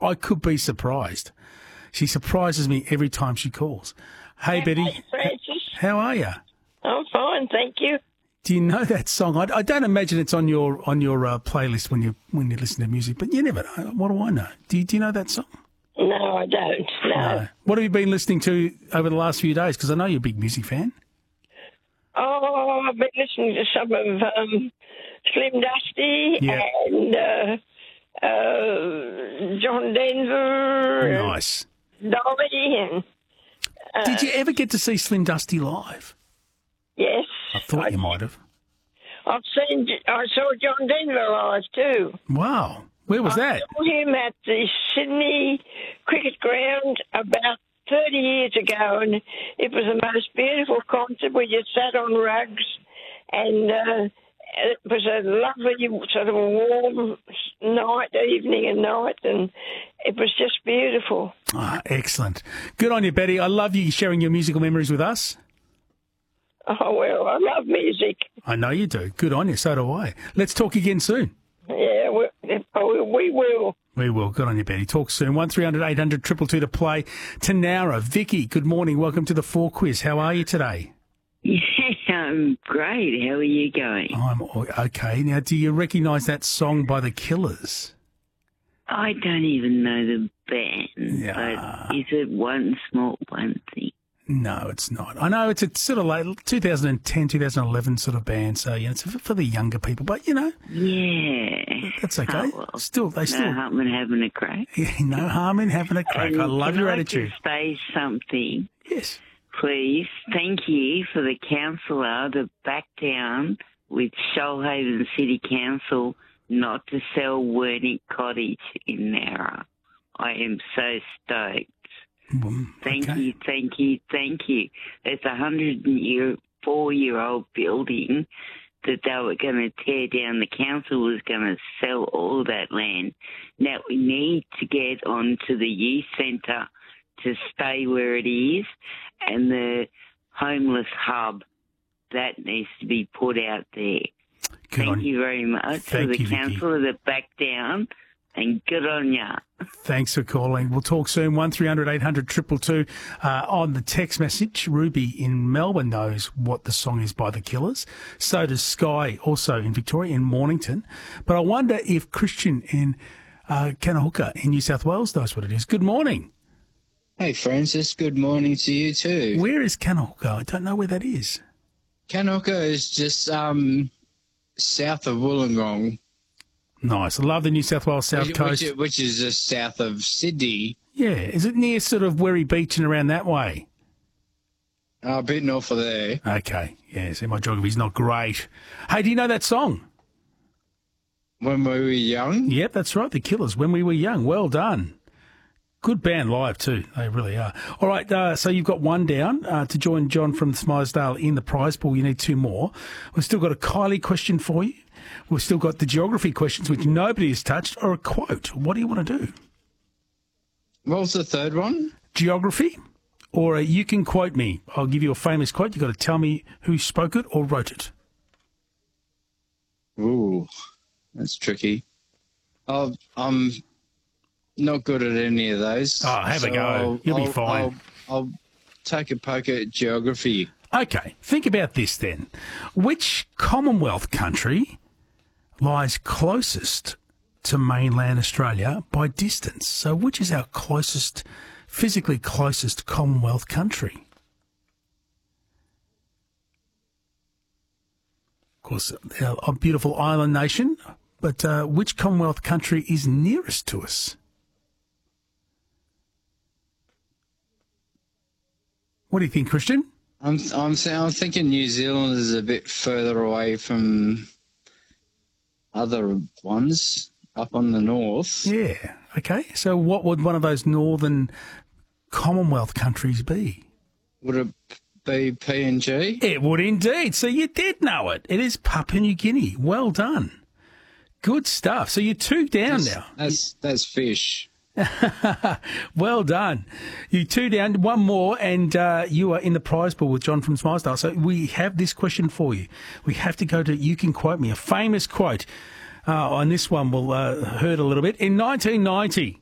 I could be surprised. She surprises me every time she calls. Hey, Betty. Hey, Francis. How are you? I'm fine, thank you. Do you know that song? I don't imagine it's on your playlist when you listen to music, but you never know. What do I know? Do you know that song? No, I don't. No. What have you been listening to over the last few days? Because I know you're a big music fan. Oh, I've been listening to some of Slim Dusty and John Denver. Nice. And Dolly and... Did you ever get to see Slim Dusty live? Yes. I thought you might have. I saw John Denver live too. Wow. Where was that? I saw him at the Sydney Cricket Ground about 30 years ago, and it was the most beautiful concert. We just sat on rugs, and it was a lovely sort of warm evening and night, and it was just beautiful. Ah, excellent. Good on you, Betty. I love you sharing your musical memories with us. Oh, well, I love music. I know you do. Good on you. So do I. Let's talk again soon. Yeah, we will. We will. Good on you, Betty. Talk soon. 1300 800 222 to play. Tanara, Vicky, good morning. Welcome to the 4 Quiz. How are you today? Yeah, I'm great. How are you going? I'm okay. Now, do you recognise that song by The Killers? I don't even know the band, but is it One Small One Thing? No, it's not. I know it's a sort of late 2010, 2011 sort of band, so it's for the younger people. But Yeah, that's okay. Oh, well. Still, no harm in having a crack. Yeah, no harm in having a crack. And I love your attitude. Can I just say something? Yes, please. Thank you for the councillor to back down with Shoalhaven City Council not to sell Wernick Cottage in Nowra. I am so stoked. Thank you. It's a 104-year-old building that they were going to tear down. The council was going to sell all that land. Now we need to get onto the youth centre to stay where it is, and the homeless hub that needs to be put out there. Thank you very much for the councillor that backed down. And good on ya. Thanks for calling. We'll talk soon. 1300 800 222 on the text message. Ruby in Melbourne knows what the song is by The Killers. So does Sky, also in Victoria, in Mornington. But I wonder if Christian in Kanahuka in New South Wales knows what it is. Good morning. Hey, Francis. Good morning to you too. Where is Kanahuka? I don't know where that is. Kanahuka is just south of Wollongong. Nice. I love the New South Wales South Coast. Which is just south of Sydney. Yeah. Is it near sort of Werry Beach and around that way? A bit north of there. Okay. Yeah, see, my geography's not great. Hey, do you know that song? When We Were Young? Yep, that's right. The Killers, When We Were Young. Well done. Good band live too. They really are. All right, so you've got one down. To join John from Smilesdale in the prize pool, you need 2 more. We've still got a Kylie question for you. We've still got the geography questions, which nobody has touched, or a quote. What do you want to do? What was the third one? Geography, or you can quote me. I'll give you a famous quote. You've got to tell me who spoke it or wrote it. Ooh, that's tricky. I'm not good at any of those. Oh, have a go. You'll be fine. I'll take a poke at geography. Okay, think about this then. Which Commonwealth country lies closest to mainland Australia by distance? So which is our physically closest Commonwealth country? Of course, a beautiful island nation, but which Commonwealth country is nearest to us? What do you think, Christian? I'm thinking New Zealand is a bit further away from other ones up on the north. Yeah. Okay. So what would one of those northern Commonwealth countries be? Would it be PNG? It would indeed. So you did know it. It is Papua New Guinea. Well done. Good stuff. So you're 2 down now. That's fish. Well done. You 2 down, 1 more, and you are in the prize pool with John from Smilesdale. So we have this question for you. We have to go to You Can Quote Me, a famous quote. On this one will hurt a little bit. In 1990,